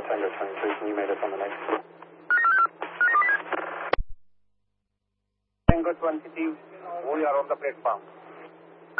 Tango 23, can you meet us on the next? Tango 23, we are on the platform.